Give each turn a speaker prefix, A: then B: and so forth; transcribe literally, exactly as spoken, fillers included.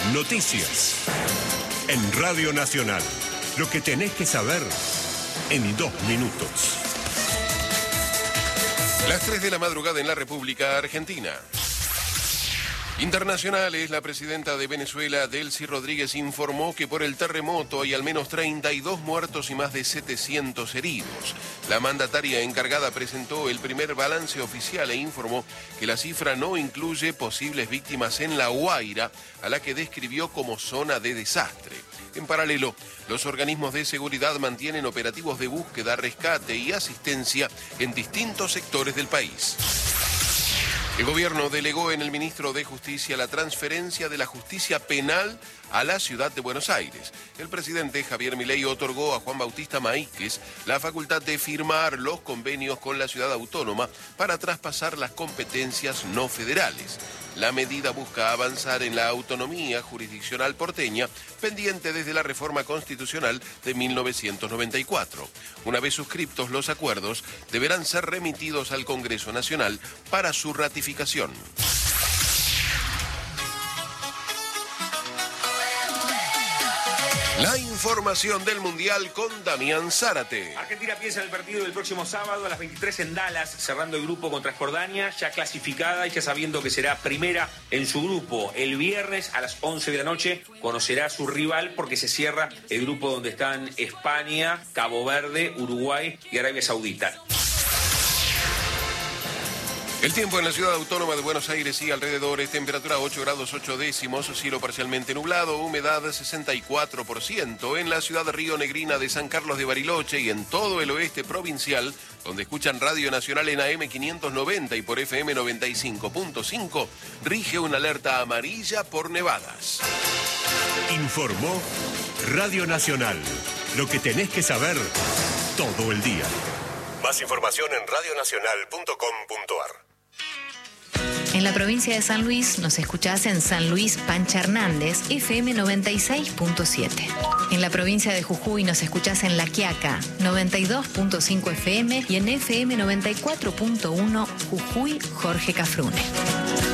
A: Noticias. En Radio Nacional. Lo que tenés que saber en dos minutos.
B: Las tres de la madrugada en la República Argentina. Internacionales, la presidenta de Venezuela, Delcy Rodríguez, informó que por el terremoto hay al menos treinta y dos muertos y más de setecientos heridos. La mandataria encargada presentó el primer balance oficial e informó que la cifra no incluye posibles víctimas en La Guaira, a la que describió como zona de desastre. En paralelo, los organismos de seguridad mantienen operativos de búsqueda, rescate y asistencia en distintos sectores del país. El gobierno delegó en el ministro de Justicia la transferencia de la justicia penal a la ciudad de Buenos Aires. El presidente Javier Milei otorgó a Juan Bautista Maíquez la facultad de firmar los convenios con la ciudad autónoma para traspasar las competencias no federales. La medida busca avanzar en la autonomía jurisdiccional porteña, pendiente desde la reforma constitucional de mil novecientos noventa y cuatro. Una vez suscriptos los acuerdos, deberán ser remitidos al Congreso Nacional para su ratificación. La información del Mundial con Damián Zárate.
C: Argentina piensa en el partido del próximo sábado a las veintitrés en Dallas, cerrando el grupo contra Jordania, ya clasificada y ya sabiendo que será primera en su grupo. El viernes a las once de la noche conocerá a su rival porque se cierra el grupo donde están España, Cabo Verde, Uruguay y Arabia Saudita.
B: El tiempo en la ciudad autónoma de Buenos Aires y alrededores, temperatura ocho grados ocho décimos, cielo parcialmente nublado, humedad sesenta y cuatro por ciento. En la ciudad de Río Negrina de San Carlos de Bariloche y en todo el oeste provincial, donde escuchan Radio Nacional en A M quinientos noventa y por F M noventa y cinco punto cinco, rige una alerta amarilla por nevadas.
A: Informó Radio Nacional. Lo que tenés que saber todo el día. Más información en radio nacional punto com punto a r.
D: En la provincia de San Luis nos escuchás en San Luis Pancha Hernández, F M noventa y seis punto siete. En la provincia de Jujuy nos escuchás en La Quiaca, noventa y dos punto cinco F M y en F M noventa y cuatro punto uno Jujuy Jorge Cafrune.